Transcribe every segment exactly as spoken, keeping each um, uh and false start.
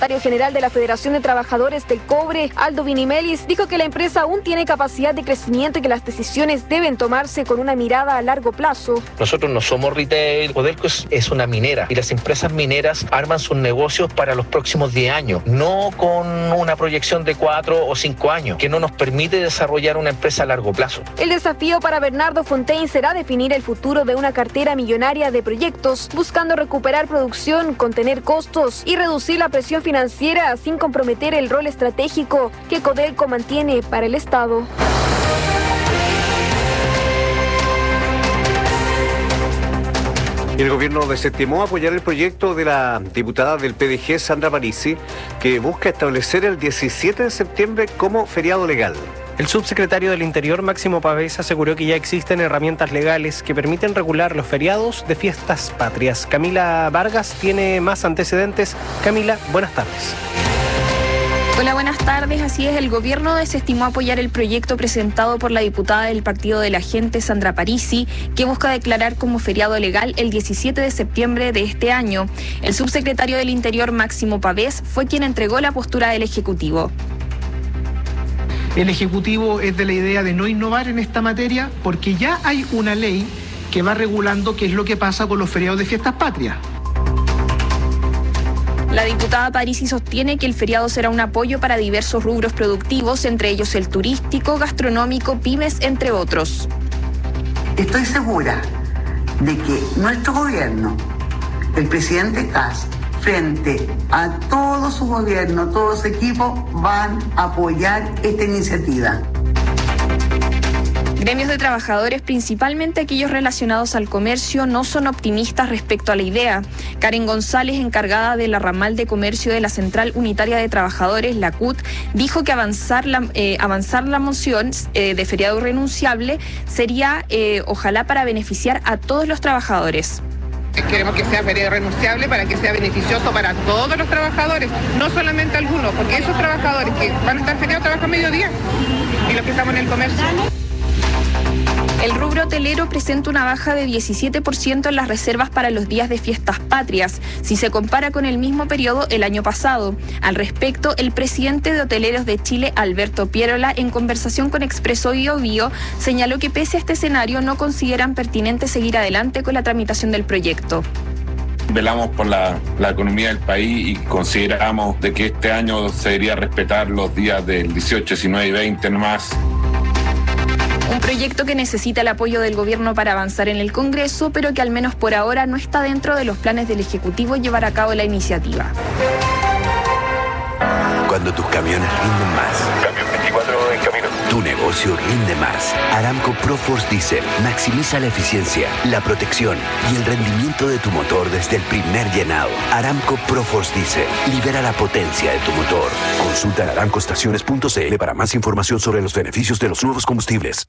secretario general de la Federación de Trabajadores del Cobre, Aldo Vinimelis, dijo que la empresa aún tiene capacidad de crecimiento y que las decisiones deben tomarse con una mirada a largo plazo. Nosotros no somos retail, Codelco es, es una minera y las empresas mineras arman sus negocios para los próximos diez años, no con una proyección de cuatro o cinco años, que no nos permite desarrollar una empresa a largo plazo. El desafío para Bernardo Fontaine será definir el futuro de una cartera millonaria de proyectos, buscando recuperar producción, contener costos y reducir la presión financiera sin comprometer el rol estratégico que Codelco mantiene para el Estado. El gobierno desestimó apoyar el proyecto de la diputada del P D G, Sandra Parisi, que busca establecer el diecisiete de septiembre como feriado legal. El subsecretario del Interior, Máximo Pavés, aseguró que ya existen herramientas legales que permiten regular los feriados de fiestas patrias. Camila Vargas tiene más antecedentes. Camila, buenas tardes. Hola, buenas tardes. Así es, el gobierno desestimó apoyar el proyecto presentado por la diputada del Partido de la Gente, Sandra Parisi, que busca declarar como feriado legal el diecisiete de septiembre de este año. El subsecretario del Interior, Máximo Pavés, fue quien entregó la postura del Ejecutivo. El Ejecutivo es de la idea de no innovar en esta materia porque ya hay una ley que va regulando qué es lo que pasa con los feriados de fiestas patrias. La diputada Parisi sostiene que el feriado será un apoyo para diversos rubros productivos, entre ellos el turístico, gastronómico, pymes, entre otros. Estoy segura de que nuestro gobierno, el presidente Kast, frente a todo su gobierno, todo su equipo, van a apoyar esta iniciativa. Gremios de trabajadores, principalmente aquellos relacionados al comercio, no son optimistas respecto a la idea. Karen González, encargada de la ramal de comercio de la Central Unitaria de Trabajadores, la C U T, dijo que avanzar la, eh, avanzar la moción eh, de feriado renunciable sería, eh, ojalá, para beneficiar a todos los trabajadores. Queremos que sea feriado renunciable para que sea beneficioso para todos los trabajadores, no solamente algunos, porque esos trabajadores que van a estar feriados trabajan mediodía y los que estamos en el comercio. El rubro hotelero presenta una baja de diecisiete por ciento en las reservas para los días de fiestas patrias, si se compara con el mismo periodo el año pasado. Al respecto, el presidente de Hoteleros de Chile, Alberto Pierola, en conversación con Expreso Bio Bio, señaló que pese a este escenario no consideran pertinente seguir adelante con la tramitación del proyecto. Velamos por la, la economía del país y consideramos de que este año se debería respetar los días del dieciocho, diecinueve y veinte nomás. Un proyecto que necesita el apoyo del gobierno para avanzar en el Congreso, pero que al menos por ahora no está dentro de los planes del Ejecutivo llevar a cabo la iniciativa. Cuando tus camiones rinden más. Cambio veinticuatro en camino. Tu negocio rinde más. Aramco ProForce Diesel maximiza la eficiencia, la protección y el rendimiento de tu motor desde el primer llenado. Aramco ProForce Diesel libera la potencia de tu motor. Consulta en aramco estaciones punto c l para más información sobre los beneficios de los nuevos combustibles.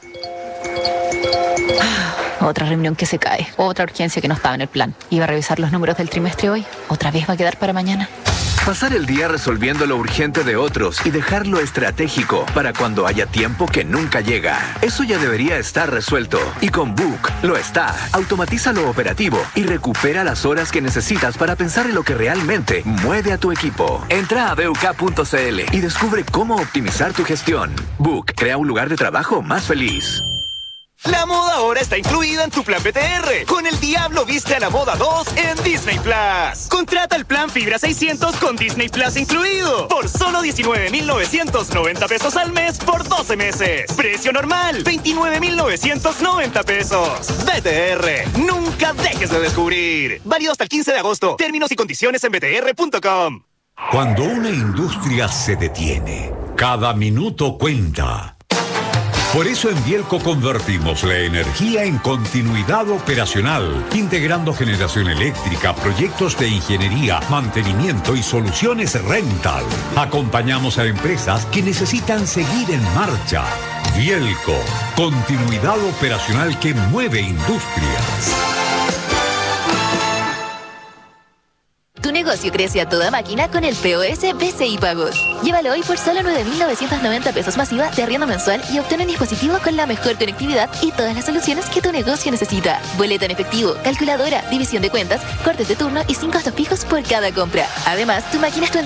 Otra reunión que se cae, otra urgencia que no estaba en el plan. Iba a revisar los números del trimestre hoy, otra vez va a quedar para mañana. Pasar el día resolviendo lo urgente de otros y dejar lo estratégico para cuando haya tiempo que nunca llega. Eso ya debería estar resuelto. Y con Book lo está. Automatiza lo operativo y recupera las horas que necesitas para pensar en lo que realmente mueve a tu equipo. Entra a b u k punto c l y descubre cómo optimizar tu gestión. Book crea un lugar de trabajo más feliz. La moda ahora está incluida en tu plan B T R. Con el Diablo viste a la moda dos en Disney Plus. Contrata el plan Fibra seiscientos con Disney Plus incluido. Por solo diecinueve mil novecientos noventa pesos al mes por doce meses. Precio normal, veintinueve mil novecientos noventa pesos. B T R, nunca dejes de descubrir. Válido hasta el quince de agosto. Términos y condiciones en b t r punto com. Cuando una industria se detiene, cada minuto cuenta. Por eso en Bielco convertimos la energía en continuidad operacional, integrando generación eléctrica, proyectos de ingeniería, mantenimiento y soluciones rental. Acompañamos a empresas que necesitan seguir en marcha. Bielco, continuidad operacional que mueve industrias. Tu negocio crece a toda máquina con el P O S B C I Pagos. Llévalo hoy por solo nueve mil novecientos noventa pesos masiva de arriendo mensual y obtén un dispositivo con la mejor conectividad y todas las soluciones que tu negocio necesita. Boleta en efectivo, calculadora, división de cuentas, cortes de turno y sin costos fijos por cada compra. Además, tu máquina es tu